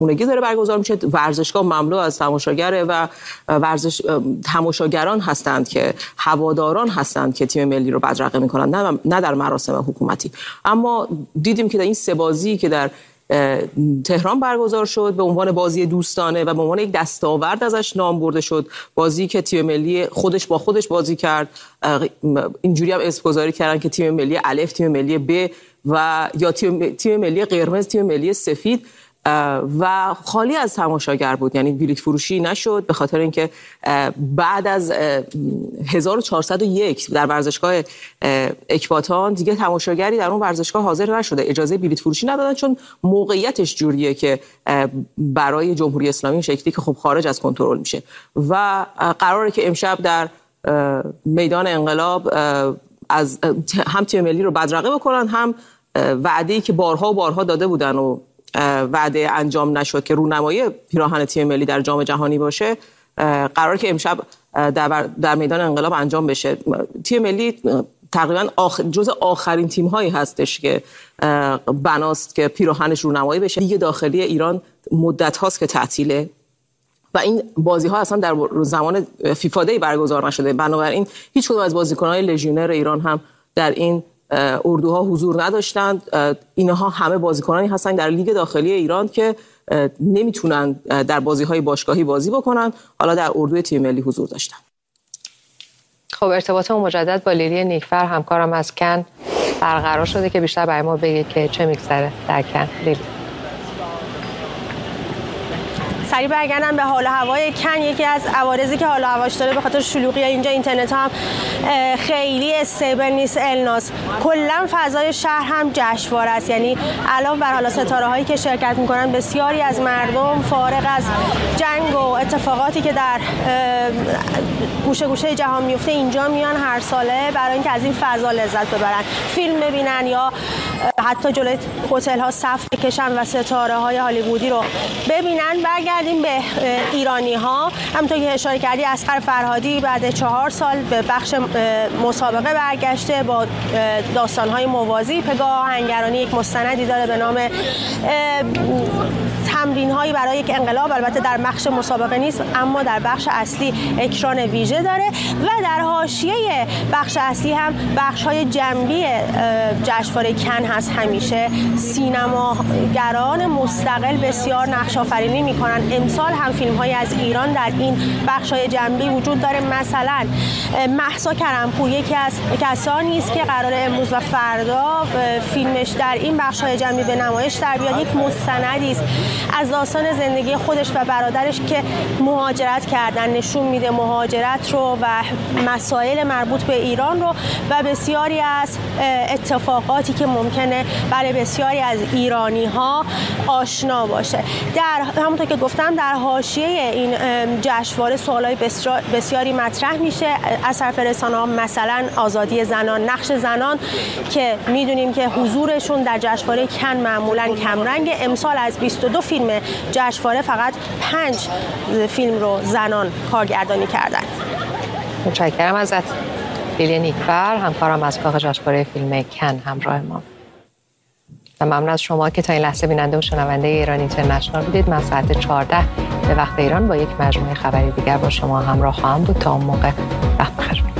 خونگی داره برگزار میشه. ورزشگاه مملو از تماشاگره و تماشاگران هستند که هواداران هستند که تیم ملی رو بدرقه میکنن، نه در مراسم حکومتی. اما دیدیم که در این 3 بازی که در تهران برگزار شد به عنوان بازی دوستانه و به عنوان یک دستاورد ازش نام برده شد، بازی که تیم ملی خودش با خودش بازی کرد، اینجوری هم اسم گذاری کردن که تیم ملی الف، تیم ملی ب و یا تیم ملی قرمز، تیم ملی سفید و خالی از تماشاگر بود. یعنی بلیط فروشی نشد به خاطر اینکه بعد از 1401 در ورزشگاه اکباتان دیگه تماشاگری در اون ورزشگاه حاضر نشده، اجازه بلیط فروشی ندادن، چون موقعیتش جوریه که برای جمهوری اسلامی شکلی که خب خارج از کنترل میشه و قراره که امشب در میدان انقلاب از هم تیم ملی رو بدرقه بکنن، هم وعده‌ای که بارها و بارها داده بودن و وعده انجام نشد که رونمایی پیراهن تیم ملی در جام جهانی باشه، قرار که امشب در میدان انقلاب انجام بشه. تیم ملی تقریبا جز آخرین تیم هایی هستش که بناست که پیراهنش رونمایی بشه. لیگ داخلی ایران مدت هاست که تعطیله و این بازی ها اصلا در زمان فیفا دی برگزار نشده، بنابراین هیچ کدوم از بازیکن‌های لژیونر ایران هم در این اردوها حضور نداشتند. اینها همه بازیکنانی هستند در لیگ داخلی ایران که نمیتونن در بازی‌های باشگاهی بازی بکنن، حالا در اردوی تیم ملی حضور داشتن. خب ارتباطمون مجدد با لیلی نیکفر همکارم از کن برقرار شده که بیشتر برای ما بگه که چه میگذره در کن. لیلی سریع برگردم به حال و هوای کن. یکی از عوارضی که حال و هواش داره به خاطر شلوغی اینجا اینترنت هم خیلی استیبل نیست. الناس کلا فضای شهر هم جشنواره است، یعنی علاوه بر حالا ستاره هایی که شرکت میکنن، بسیاری از مردم فارغ از جنگ و اتفاقاتی که در گوشه گوشه جهان میفته اینجا میان هر ساله برای اینکه از این فضا لذت ببرن، فیلم ببینن یا حتی جلوی هتل ها صف بکشن و ستاره های هالیوودی رو ببینن. برگردیم به ایرانی ها. همونطور که اشاره کردی اصغر فرهادی بعد 4 سال به بخش مسابقه برگشته با داستان های موازی. پگاه آهنگرانی یک مستندی داره به نام تمرین هایی برای یک انقلاب، البته در بخش مسابقه نیست اما در بخش اصلی اکران ویژه داره و در حاشیه بخش اصلی هم بخش های جنبی جشنواره کن هست. همیشه سینماگران مستقل بسیار نقش آفرینی میکنن. امسال هم فیلم های از ایران در این بخش های جنبی وجود داره. مثلا مهسا کرم‌پور یکی از کسانی است که قرار امروز و فردا فیلمش در این بخش های جنبی به نمایش در بیاد. یک مستندی است از داستان زندگی خودش و برادرش که مهاجرت کردن، نشون میده مهاجرت رو و مسائل مربوط به ایران رو و بسیاری از اتفاقاتی که ممکنه برای بسیاری از ایرانی ها آشنا باشه. در همونطور که گفتم در حاشیه این جشنواره سوالای بسیاری مطرح میشه از طرف رسانه‌ها، مثلا آزادی زنان، نقش زنان که میدونیم که حضورشون در جشنواره کن معمولا کمرنگ. امسال از 22 فیلم جشنواره فقط 5 فیلم رو زنان کارگردانی کردن. متشکرم ازت لیلی نیکفر، همکارم از کاخ جشنواره فیلم کن همراه ما. و ممنون از شما که تا این لحظه بیننده و شنونده ایران اینترنشنال بودید. من ساعت 14 به وقت ایران با یک مجموعه خبری دیگر با شما همراه خواهم بود. تا اون موقع وقت بخیر.